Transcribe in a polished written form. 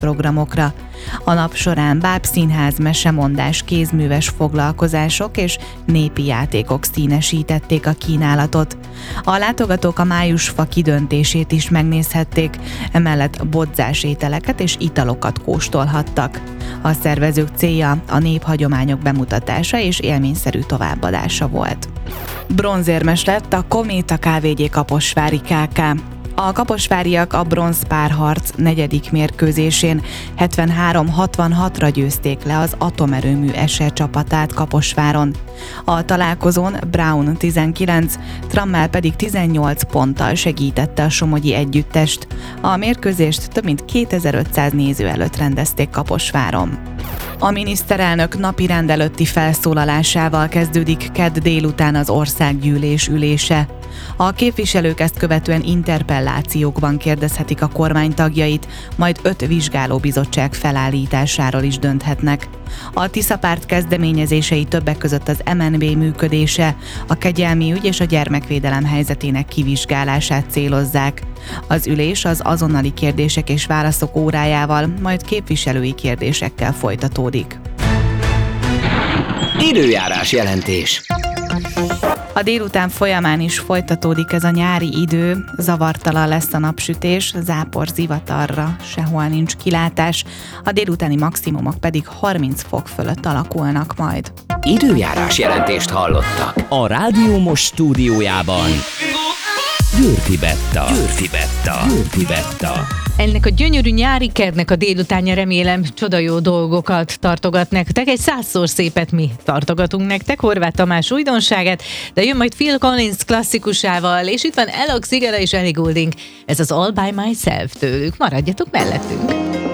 programokra. A nap során bábszínház, mesemondás, kézműves foglalkozások és népi játékok színesítették a kínálatot. A látogatók a májusfa kidöntését is megnézhették, emellett bodzás ételeket és italokat kóstolhattak. A szervezők célja a néphagyományok bemutatása és élményszerű továbbadása volt. Bronzérmes lett a Kométa Kft. Kaposvári Kk. A kaposváriak a bronzpárharc 4. mérkőzésén 73-66-ra győzték le az atomerőmű SE csapatát Kaposváron. A találkozón Brown 19, Trammell pedig 18 ponttal segítette a somogyi együttest. A mérkőzést több mint 2500 néző előtt rendezték Kaposváron. A miniszterelnök napirend előtti felszólalásával kezdődik kedd délután az országgyűlés ülése. A képviselők ezt követően interpellációkban kérdezhetik a kormány tagjait, majd 5 vizsgálóbizottság felállításáról is dönthetnek. A Tisza párt kezdeményezései többek között az MNB működése, a kegyelmi ügy és a gyermekvédelem helyzetének kivizsgálását célozzák. Az ülés az azonnali kérdések és válaszok órájával, majd képviselői kérdésekkel folytatódik. Időjárás jelentés. A délután folyamán is folytatódik ez a nyári idő, zavartalan lesz a napsütés, zápor, zivatarra sehol nincs kilátás, a délutáni maximumok pedig 30 fok fölött alakulnak majd. Időjárás jelentést hallottak. A Rádió Most stúdiójában Györfi Betta. Ennek a gyönyörű nyári kednek a délutánja remélem csoda jó dolgokat tartogat nektek. Egy 100-szor szépet mi tartogatunk nektek, Horváth Tamás újdonságát, de jön majd Phil Collins klasszikusával, és itt van Alok Zigala és Ellie Goulding. Ez az All By Myself tőlük. Maradjatok mellettünk!